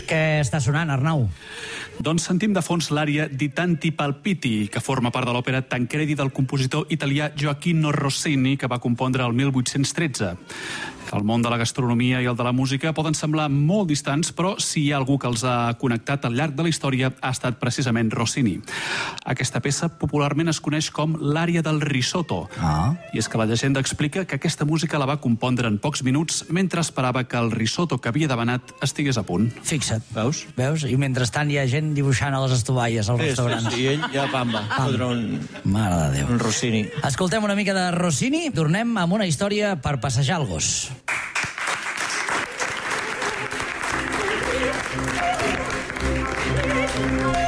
Què està sonant, Arnau? Doncs sentim de fons l'ària Di tanti palpiti, que forma part de l'òpera Tancredi del compositor italià Gioacchino Rossini, que va compondre el 1813. El món de la gastronomia i el de la música poden semblar molt distants, però si hi ha algú que els ha connectat al llarg de la història ha estat precisament Rossini. Aquesta peça popularment es coneix com l'ària del risotto. I és que la llegenda explica que aquesta música la va compondre en pocs minuts mentre esperava que el risotto que havia demanat estigués a punt. Fixa't. Veus? I mentrestant hi ha gent dibuixant a les estovalles als restaurants. Sí, i ell ja pamba. Mare de Déu. Un Rossini. Escoltem una mica de Rossini. Tornem amb una història per passejar el gos.